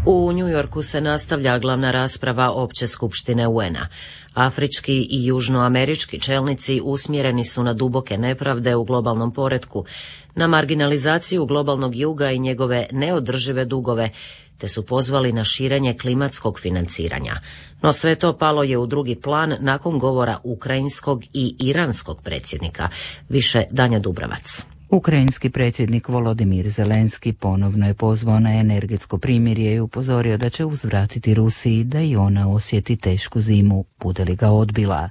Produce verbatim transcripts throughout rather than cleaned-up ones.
U New Yorku se nastavlja glavna rasprava Opće skupštine U N-a. Afrički i južnoamerički čelnici usmjereni su na duboke nepravde u globalnom poretku, na marginalizaciju globalnog juga i njegove neodržive dugove, te su pozvali na širenje klimatskog financiranja. No sve to palo je u drugi plan nakon govora ukrajinskog i iranskog predsjednika. Više Danja Dubravac. Ukrajinski predsjednik Volodimir Zelenski ponovno je pozvao na energetsko primirje i upozorio da će uzvratiti Rusiji da i ona osjeti tešku zimu, bude li ga odbila.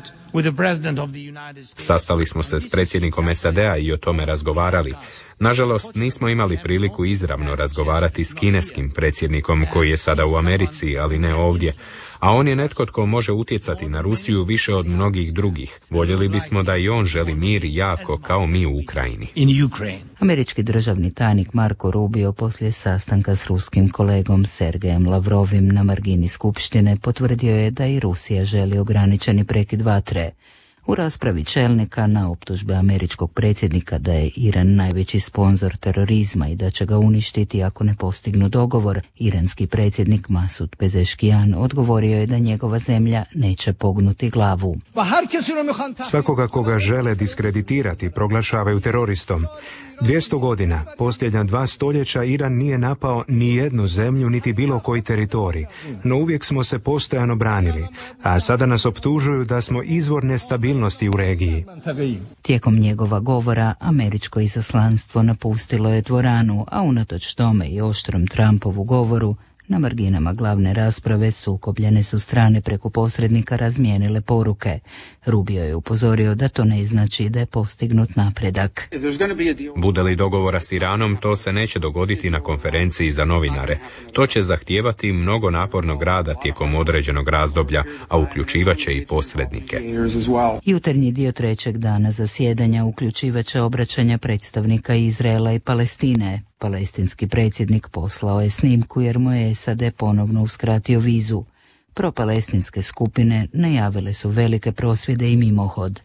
Sastali smo se s predsjednikom S A D-a i o tome razgovarali. Nažalost, nismo imali priliku izravno razgovarati s kineskim predsjednikom koji je sada u Americi, ali ne ovdje. A on je netko tko može utjecati na Rusiju više od mnogih drugih. Voljeli bismo da i on želi mir jako kao mi u Ukrajini. Američki državni tajnik Marko Rubio poslije sastanka s ruskim kolegom Sergejem Lavrovim na margini skupštine potvrdio je da i Rusija želi ograničeni prekid vatre. U raspravi čelnika na optužbe američkog predsjednika da je Iran najveći sponzor terorizma i da će ga uništiti ako ne postignu dogovor, iranski predsjednik Masud Pezeshkian odgovorio je da njegova zemlja neće pognuti glavu. Svakoga koga žele diskreditirati proglašavaju teroristom. dvjesto godina, posljednja dva stoljeća, Iran nije napao ni jednu zemlju niti bilo koji teritorij, no uvijek smo se postojano branili, a sada nas optužuju da smo izvor nestabilnosti u regiji. Tijekom njegova govora američko izaslanstvo napustilo je dvoranu, a unatoč tome i oštrom Trumpovu govoru, na marginama glavne rasprave sukobljene su strane preko posrednika razmijenile poruke. Rubio je upozorio da to ne znači da je postignut napredak. Bude li dogovora s Iranom, to se neće dogoditi na konferenciji za novinare. To će zahtijevati mnogo napornog rada tijekom određenog razdoblja, a uključivaće i posrednike. Jutarnji dio trećeg dana zasjedanja uključivaće obraćanja predstavnika Izraela i Palestine. Palestinski predsjednik poslao je snimku jer mu je S A D ponovno uskratio vizu. Propalestinske skupine najavile su velike prosvjede i mimohod.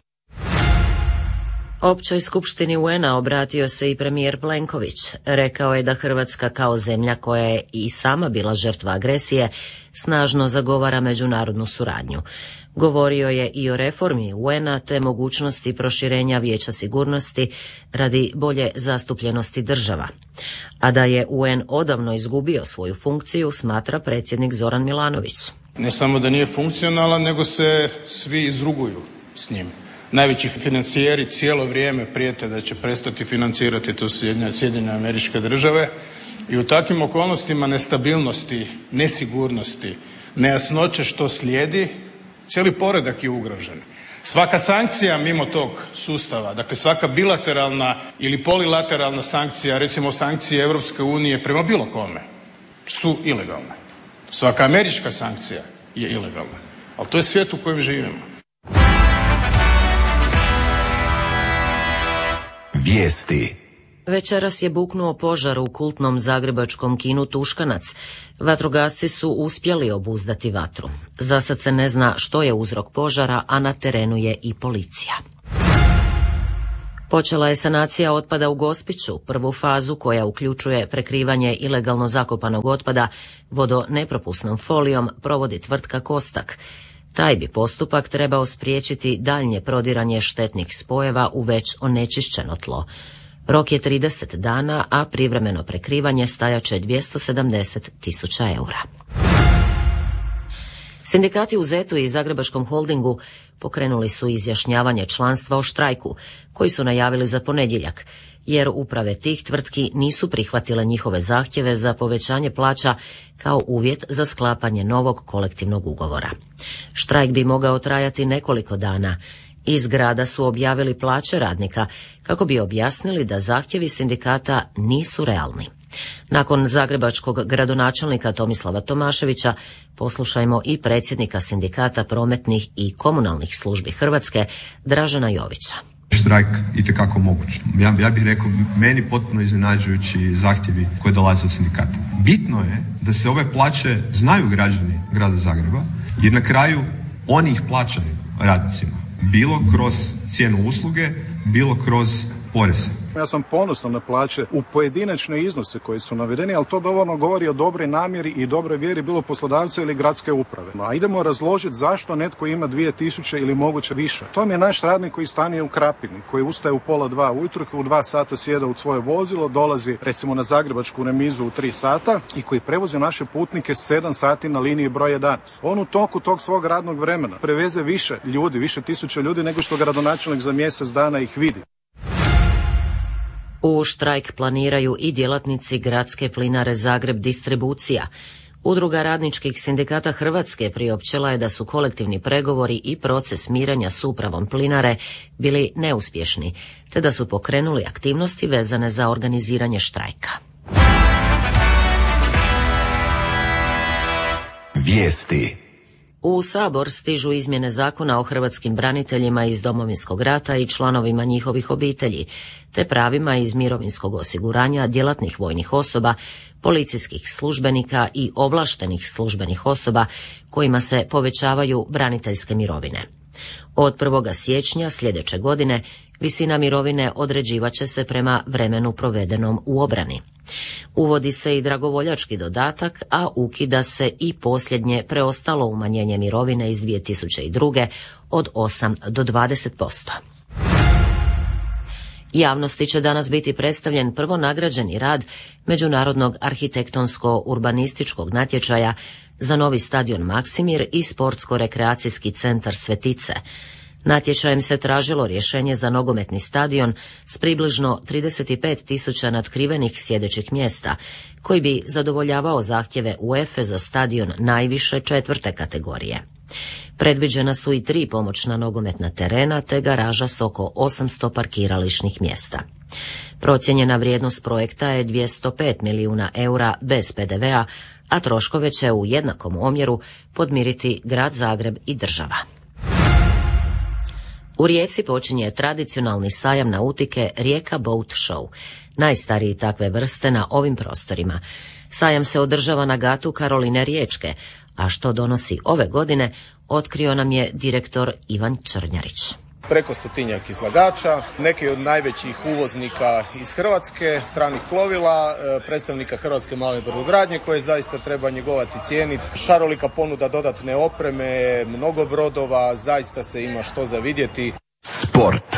Općoj skupštini U N-a obratio se i premijer Plenković. Rekao je da Hrvatska kao zemlja koja je i sama bila žrtva agresije snažno zagovara međunarodnu suradnju. Govorio je i o reformi U N-a te mogućnosti proširenja Vijeća sigurnosti radi bolje zastupljenosti država. A da je U N odavno izgubio svoju funkciju, smatra predsjednik Zoran Milanović. Ne samo da nije funkcionalan, nego se svi izruguju s njim. Najveći financijeri cijelo vrijeme prijete da će prestati financirati to Sjedinjene Američke Države i u takvim okolnostima nestabilnosti, nesigurnosti, nejasnoće što slijedi, cijeli poredak je ugrožen. Svaka sankcija mimo tog sustava, dakle svaka bilateralna ili polilateralna sankcija, recimo sankcije Europske unije prema bilo kome, su ilegalne. Svaka američka sankcija je ilegalna, ali to je svijet u kojem živimo. Vijesti. Večeras je buknuo požar u kultnom zagrebačkom kinu Tuškanac. Vatrogasci su uspjeli obuzdati vatru. Za sad se ne zna što je uzrok požara, a na terenu je i policija. Počela je sanacija otpada u Gospiću, prvu fazu koja uključuje prekrivanje ilegalno zakopanog otpada vodonepropusnom folijom provodi tvrtka Kostak. Taj bi postupak trebao spriječiti daljnje prodiranje štetnih spojeva u već onečišćeno tlo. Rok je trideset dana, a privremeno prekrivanje stajaće dvjesto sedamdeset tisuća eura. Sindikati u Zetu i Zagrebačkom holdingu pokrenuli su izjašnjavanje članstva o štrajku, koji su najavili za ponedjeljak, jer uprave tih tvrtki nisu prihvatile njihove zahtjeve za povećanje plaća kao uvjet za sklapanje novog kolektivnog ugovora. Štrajk bi mogao trajati nekoliko dana. Iz grada su objavili plaće radnika kako bi objasnili da zahtjevi sindikata nisu realni. Nakon zagrebačkog gradonačelnika Tomislava Tomaševića poslušajmo i predsjednika sindikata prometnih i komunalnih službi Hrvatske Dražena Jovića. Štrajk itekako moguć. Ja, ja bih rekao, meni potpuno iznenađujući zahtjevi koji dolaze od sindikata. Bitno je da se ove plaće znaju građani grada Zagreba, jer na kraju oni ih plaćaju radnicima. Bilo kroz cijenu usluge, bilo kroz Bore se. Ja sam ponosan na plaće u pojedinačne iznose koji su navedeni, ali to dovoljno govori o dobroj namjeri i dobroj vjeri bilo poslodavca ili gradske uprave. A idemo razložiti zašto netko ima dvije tisuće ili moguće više. To mi je naš radnik koji stanuje u Krapini, koji ustaje u pola dva ujutro, u dva sata sjeda u svoje vozilo, dolazi recimo na zagrebačku remizu u tri sata i koji prevozi naše putnike sedam sati na liniji broj jedanaest. On u toku tog svog radnog vremena preveze više ljudi, više tisuća ljudi nego što gradonačelnik za mjesec dana ih vidi. U štrajk planiraju i djelatnici Gradske plinare Zagreb Distribucija. Udruga radničkih sindikata Hrvatske priopćila je da su kolektivni pregovori i proces mirenja s upravom plinare bili neuspješni, te da su pokrenuli aktivnosti vezane za organiziranje štrajka. Vijesti. U Sabor stižu izmjene zakona o hrvatskim braniteljima iz Domovinskog rata i članovima njihovih obitelji, te pravima iz mirovinskog osiguranja djelatnih vojnih osoba, policijskih službenika i ovlaštenih službenih osoba kojima se povećavaju braniteljske mirovine. Od prvog siječnja sljedeće godine visina mirovine određivat će se prema vremenu provedenom u obrani. Uvodi se i dragovoljački dodatak, a ukida se i posljednje preostalo umanjenje mirovine iz dvije tisuće druge. od osam do dvadeset posto. Javnosti će danas biti predstavljen prvo nagrađeni rad Međunarodnog arhitektonsko-urbanističkog natječaja za novi stadion Maksimir i sportsko-rekreacijski centar Svetice. Natječajem se tražilo rješenje za nogometni stadion s približno trideset pet tisuća natkrivenih sjedećih mjesta, koji bi zadovoljavao zahtjeve UEFA za stadion najviše četvrte kategorije. Predviđena su i tri pomoćna nogometna terena te garaža s oko osamsto parkirališnih mjesta. Procijenjena vrijednost projekta je dvjesto pet milijuna eura bez pe de vea, a troškove će u jednakom omjeru podmiriti Grad Zagreb i država. U Rijeci počinje tradicionalni sajam nautike Rijeka Boat Show, najstariji takve vrste na ovim prostorima. Sajam se održava na gatu Karoline Riječke, a što donosi ove godine, otkrio nam je direktor Ivan Črnjarić. Preko stotinjak izlagača, neki od najvećih uvoznika iz Hrvatske, stranih plovila, predstavnika Hrvatske male brodogradnje koje zaista treba njegovati i cijeniti. Šarolika ponuda dodatne opreme, mnogo brodova, zaista se ima što za vidjeti. Sport.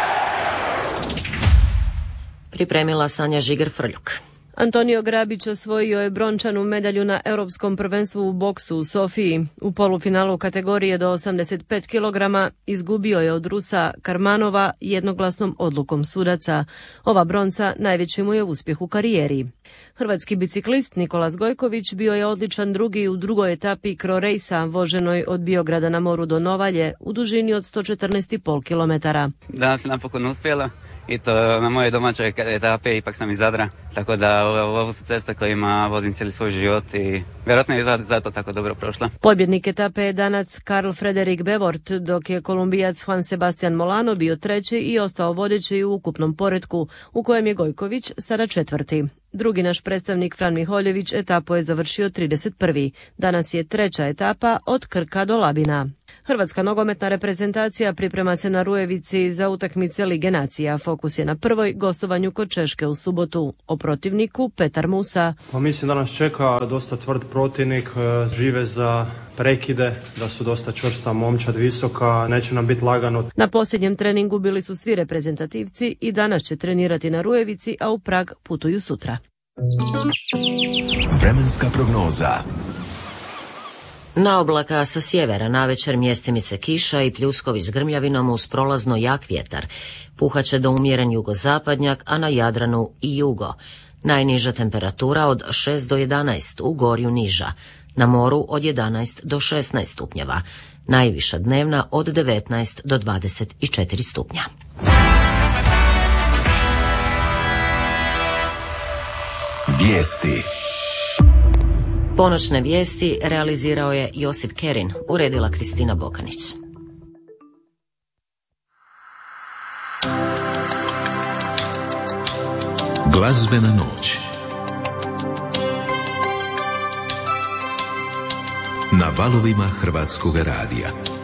Pripremila Sanja Žiger-Frljuk. Antonio Grabić osvojio je brončanu medalju na Europskom prvenstvu u boksu u Sofiji. U polufinalu kategorije do osamdeset pet kilograma izgubio je od Rusa Karmanova jednoglasnom odlukom sudaca. Ova bronca najveći mu je uspjeh u karijeri. Hrvatski biciklist Nikolas Gojković bio je odličan drugi u drugoj etapi Cro Racea voženoj od Biograda na moru do Novalje u dužini od sto četrnaest zarez pet kilometara. Danas je napokon uspjela. I to na moje domaćoj etape, ipak sam iz Zadra, tako da ovo su ceste kojima vozim cijeli svoj život i vjerojatno je zato tako dobro prošla. Pobjednik etape je Danac Karl Frederik Bevort, dok je Kolumbijac Juan Sebastian Molano bio treći i ostao vodeći u ukupnom poretku, u kojem je Gojković sada četvrti. Drugi naš predstavnik Fran Miholjević etapu je završio trideset prvi. Danas je treća etapa od Krka do Labina. Hrvatska nogometna reprezentacija priprema se na Rujevici za utakmice Lige nacija. Fokus je na prvoj gostovanju kod Češke u subotu. O protivniku Petar Musa. Pa mislim da nas čeka dosta tvrd protivnik, žive za prekide, da su dosta čvrsta momčad, visoka, neće nam biti lagano. Na posljednjem treningu bili su svi reprezentativci i danas će trenirati na Rujevici, a u Prag putuju sutra. Vremenska prognoza. Na oblaka sa sjevera navečer mjestimice kiša i pljuskovi s grmljavinom uz prolazno jak vjetar. Puhaće do umjeren jugozapadnjak, a na Jadranu i jugo. Najniža temperatura od šest do jedanaest, u gorju niža. Na moru od jedanaest do šesnaest stupnjeva. Najviša dnevna od devetnaest do dvadeset četiri stupnja. Vijesti. Ponoćne vijesti realizirao je Josip Kerin, uredila Kristina Bokanić. Glazbena noć. Na valovima Hrvatskog radija.